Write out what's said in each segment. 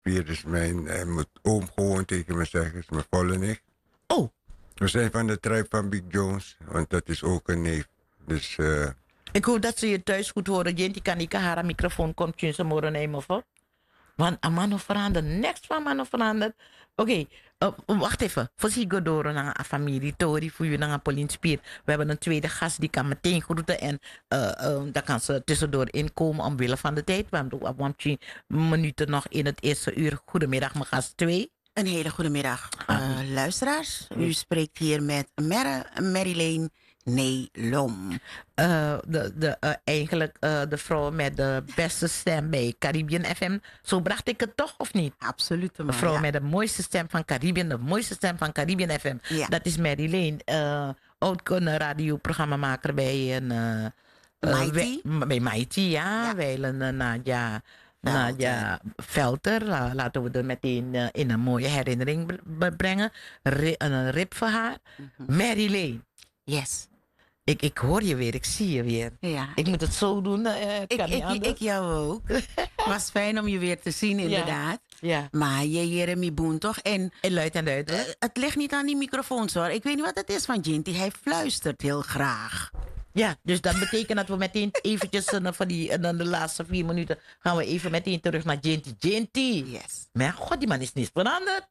vier. Dus hij moet oom gewoon tegen me zeggen. Is mijn volle nicht. Oh. We zijn van de tribe van Big Jones. Want dat is ook een neef. Dus... ik hoop dat ze je thuis goed horen. Jenty kan niet haar microfoon komt je ze morgen nemen voor. Want een man of veranderd. Next van man of veranderd. Oké, wacht even. Voorzie ik door naar een familie. Tori voor je naar een Pauline. We hebben een tweede gast die kan meteen groeten. En dan kan ze tussendoor inkomen omwille van de tijd. We hebben een minuten nog in het eerste uur. Goedemiddag, mijn gast 2. Een hele goede middag, luisteraars. U spreekt hier met Marilyn Nelom. Eigenlijk de vrouw met de beste stem bij Caribbean FM. Zo bracht ik het toch, of niet? Absoluut. De vrouw met de mooiste stem van Caribbean. De mooiste stem van Caribbean FM. Ja. Dat is Marilyn. Ook een radioprogrammamaker bij een... Mighty? Bij Mighty, ja. Wij een Nadia Velter. Laten we er meteen in een mooie herinnering brengen. Een rip voor haar. Marilyn. Yes. Ik hoor je weer, ik zie je weer. Ja. Ik moet het zo doen. Ik jou ook. Het was fijn om je weer te zien, inderdaad. Ja. Maar je Jeremy Boen toch? En luid en duidelijk. Het ligt niet aan die microfoons hoor. Ik weet niet wat het is van Jinty. Hij fluistert heel graag. Ja, dus dat betekent dat we meteen eventjes van de laatste 4 minuten gaan we even meteen terug naar Jinty. Yes. Maar god, die man is niet veranderd.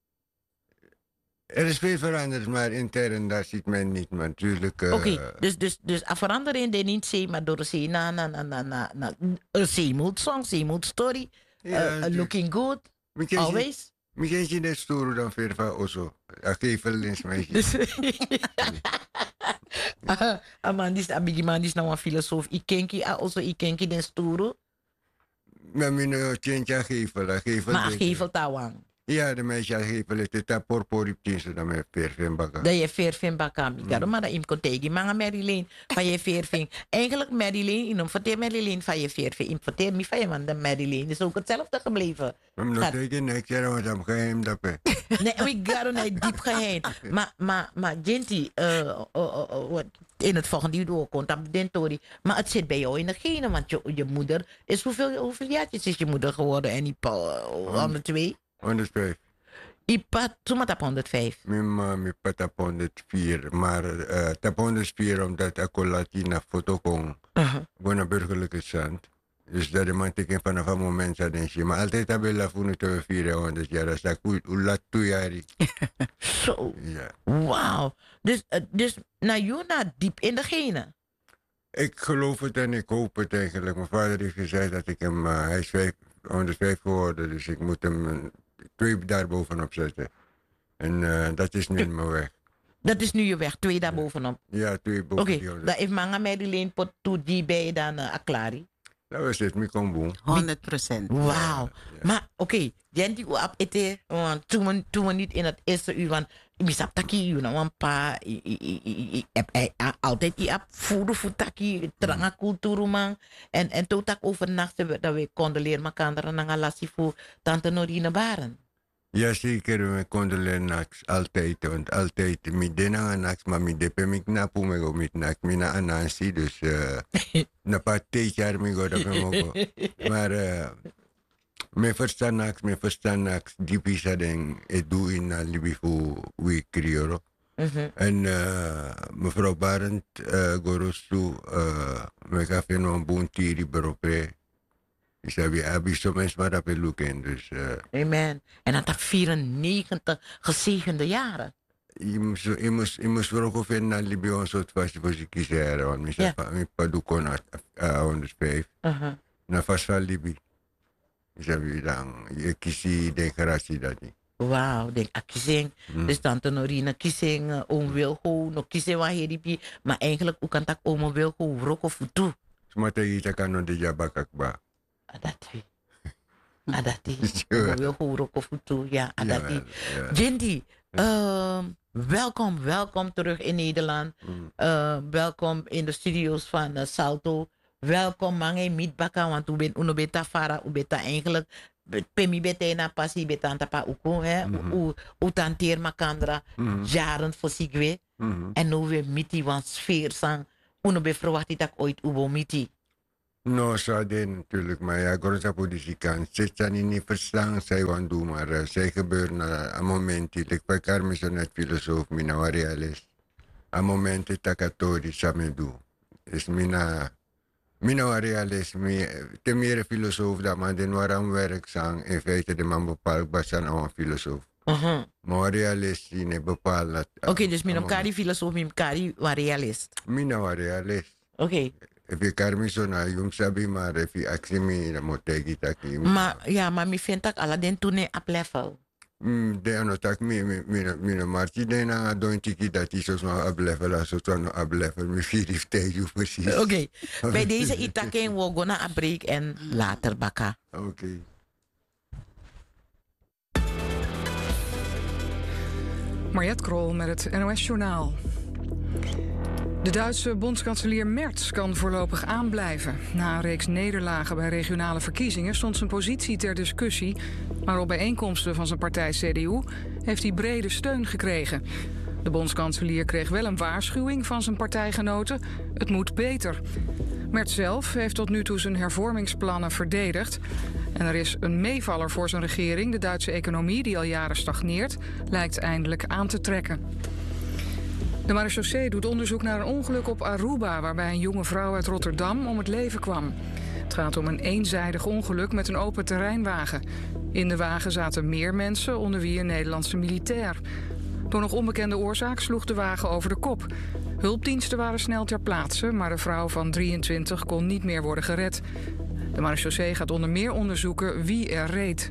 Er is veel veranderd, maar intern daar ziet men niet. Maar natuurlijk... Oké, dus veranderen in niet zee, maar door zee na een zeemoed song, zeemoed story. Looking good, always. Misschien je net stoer dan ver van Ozo. Gevel is meisje. Man is nou een filosoof. Ik ken den stoer. Maar mijn tjentje gevel. Maar gevel tawang. Ja, de meisje gevel het is dat porpori tjentje dan met vervin bakken. Dat je vervin bakken. Ik maar dat ik tegen maar Marilyn van je vervin. Eigenlijk Marilyn, ik vertel Marilyn van je vervin. Ik vertel me van je man de Marilyn. Is ook hetzelfde gebleven. Maar nog tegen niks, ja, want I'm geheim dat pe. Nee, we gaan niet diep geheim. Maar Jinty, in het volgende uur komt dat dentori. Maar het zit bij jou in de genen, want je moeder is hoeveel jaartjes is je moeder geworden en die 102? 105. Ipa, toen maar 105. Mijn pat op 104, maar op 104 omdat ik al Latina foto kon. Gewoon burgerlijke stand. Dus dat de man teken vanaf een moment dat denk je. Maar altijd heb je la voor te 400 jaar. Dat is dat goed. Hoe laat 2 jaar? Zo. Ja. Wauw. Dus nou, je diep in de genen. Ik geloof het en ik hoop het eigenlijk. Mijn vader heeft gezegd dat ik hem... hij is 105 geworden, dus ik moet hem 2 daar bovenop zetten. En dat is nu mijn weg. Dat is nu je weg, 2 daar bovenop? Ja, 2 bovenop. Oké, dat heeft manga Marilyn pot toe die bij dan Aklari. Dat was het, mijn komboe. 100%. Wauw. Ja. Maar oké, Jenty, hoe ab ete, want toen we niet in het eerste uur, want ik snap taki, you know, een paar, altijd die ab voeren taki, tranga cultuur man, en toen tak overnacht dat we konden leren elkaar naar lassie voor tante Norine Baren. Jazeker, we konden leren altijd, want altijd, met de naaks, maar met de pemik napu me go met nak, mina anansi, dus na pa 2 jaar me go dat me mogo. Maar me verstaan naks, die pisa den, het doe in na libi voor we krioro. En mevrouw Barend, Gorostu, me gaf je nog een boon tiri berope. Ik zei, abi zo mensen maar dat lukken. Dus, amen. En dat 94 gezegende jaren. Je moest wel ook naar Libië een soort vast voor je kiezen. Want ik padu kon 105. Na vast van Libië. Ik zei, dan je kies de garatie dat niet. Wauw, denk ik kiezing. Dus tante Norina kiezing, oom Wilgo, nog kiezing waar je die. Maar eigenlijk ook kan dat oom Wilgo roko futu. Smata je kan nog de jabakakba. Adati. Wilgo roko futu, ja, adati. Jindy, welkom terug in Nederland. Welkom in de studio's van Salto. Welkom mange meetbaka, want u bent unobeta fara, u beta eigenlijk pemi betena pasi betanta pa uko hè, u tanteer makandra jaren voor sigwe en nu we miti want sfeer sang uno be verwacht dat ooit ubo miti. No, zo deed natuurlijk, maar ja, ik politie kan. Ze zijn niet verstaan, zij gaan doen, maar zij gebeuren een moment. Ik ben elkaar zo net filosoof, mina realist. Een moment dat ik het samen doe. Is mina realist, te meer filosoof dat man den waarom werkzaam. In feite de man bepaalt, was een filosoof. Maar realist, die bepaalt dat. Oké, dus min elkaar die filosoof, min elkaar die realist. Mina realist. Oké. If je karmi zo na jong sabi maar if je actie me dan moet ik dat maar mi vind dat alle den toen op level. De ano tak mi marti de na don tiki dat is zo op level als zo op level mi 40 you precies. Oké. Bij deze itaken we gaan naar een break en later bakken. Oké. Mariette Krol met het NOS-journaal. De Duitse bondskanselier Merz kan voorlopig aanblijven. Na een reeks nederlagen bij regionale verkiezingen stond zijn positie ter discussie. Maar op bijeenkomsten van zijn partij CDU heeft hij brede steun gekregen. De bondskanselier kreeg wel een waarschuwing van zijn partijgenoten. Het moet beter. Merz zelf heeft tot nu toe zijn hervormingsplannen verdedigd. En er is een meevaller voor zijn regering. De Duitse economie, die al jaren stagneert, lijkt eindelijk aan te trekken. De marechaussee doet onderzoek naar een ongeluk op Aruba, waarbij een jonge vrouw uit Rotterdam om het leven kwam. Het gaat om een eenzijdig ongeluk met een open terreinwagen. In de wagen zaten meer mensen, onder wie een Nederlandse militair. Door nog onbekende oorzaak sloeg de wagen over de kop. Hulpdiensten waren snel ter plaatse, maar de vrouw van 23 kon niet meer worden gered. De marechaussee gaat onder meer onderzoeken wie er reed.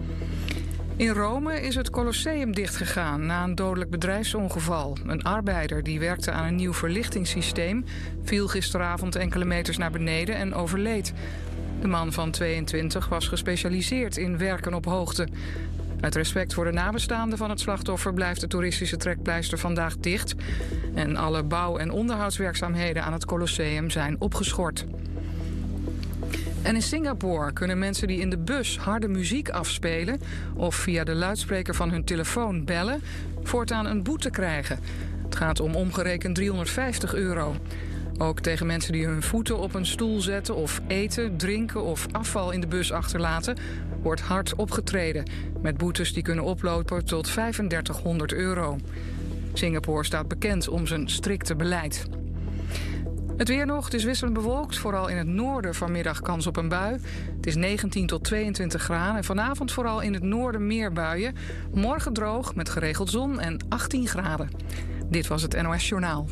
In Rome is het Colosseum dichtgegaan na een dodelijk bedrijfsongeval. Een arbeider die werkte aan een nieuw verlichtingssysteem viel gisteravond enkele meters naar beneden en overleed. De man van 22 was gespecialiseerd in werken op hoogte. Uit respect voor de nabestaanden van het slachtoffer blijft de toeristische trekpleister vandaag dicht. En alle bouw- en onderhoudswerkzaamheden aan het Colosseum zijn opgeschort. En in Singapore kunnen mensen die in de bus harde muziek afspelen of via de luidspreker van hun telefoon bellen, voortaan een boete krijgen. Het gaat om omgerekend €350. Ook tegen mensen die hun voeten op een stoel zetten of eten, drinken of afval in de bus achterlaten, wordt hard opgetreden. Met boetes die kunnen oplopen tot €3500. Singapore staat bekend om zijn strikte beleid. Het weer nog, het is wisselend bewolkt. Vooral in het noorden vanmiddag kans op een bui. Het is 19 tot 22 graden. En vanavond vooral in het noorden meer buien. Morgen droog met geregeld zon en 18 graden. Dit was het NOS Journaal.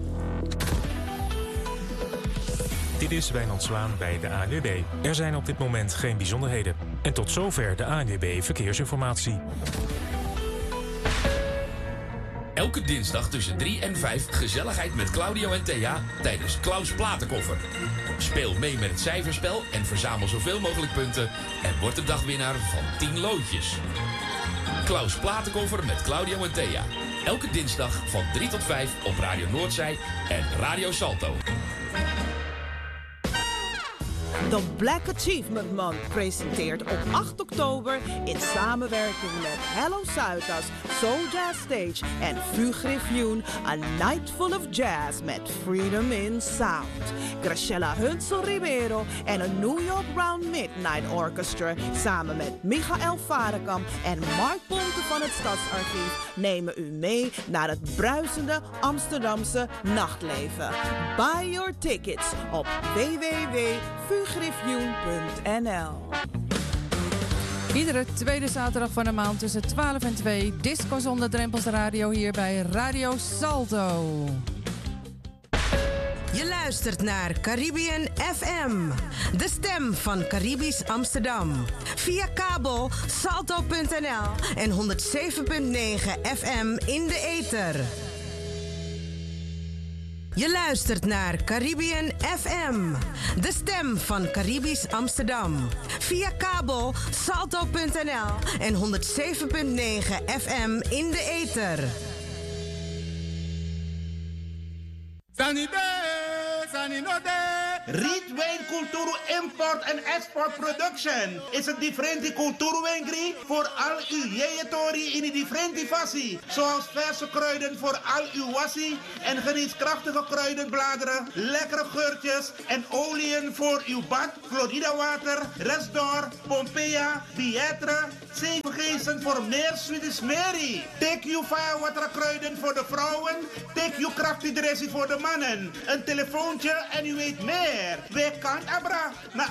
Dit is Wijnand Zwaan bij de ANWB. Er zijn op dit moment geen bijzonderheden. En tot zover de ANWB Verkeersinformatie. Elke dinsdag tussen 3 en 5 gezelligheid met Claudio en Thea tijdens Klaus Platenkoffer. Speel mee met het cijferspel en verzamel zoveel mogelijk punten en word de dagwinnaar van 10 loodjes. Klaus Platenkoffer met Claudio en Thea. Elke dinsdag van 3 tot 5 op Radio Noordzij en Radio Salto. De Black Achievement Month presenteert op 8 oktober in samenwerking met Hello Zuidas, Soul Jazz Stage en Fugue Griffioen A Night Full of Jazz met Freedom in Sound. Graciela Hunsel Ribeiro en een New York Round Midnight Orchestra samen met Michael Varekamp en Mark Ponte van het Stadsarchief nemen u mee naar het bruisende Amsterdamse nachtleven. Buy your tickets op www.fugriffioen.nl. Iedere tweede zaterdag van de maand tussen 12 en 2 Disco zonder drempels radio hier bij Radio Salto. Je luistert naar Caribbean FM, de stem van Caribisch Amsterdam. Via kabel salto.nl en 107.9 FM in de ether. Je luistert naar Caribbean FM, de stem van Caribisch Amsterdam. Via kabel salto.nl en 107.9 FM in de ether. Sanide, sanino de. Rietwijn Kulturu Import en Export Production. Is het differenti Kulturu Wengri voor al uw jeetori in die differenti fassie. Zoals verse kruiden voor al uw wassie en geneeskrachtige kruidenbladeren, lekkere geurtjes en oliën voor uw bad, Florida water, Resdor, Pompeia, Bietre, 7 geesten voor meer Swedish Mary. Take you firewater kruiden voor de vrouwen, take you crafty dressing voor de mannen. Een telefoontje en u weet meer. Wij kan abra na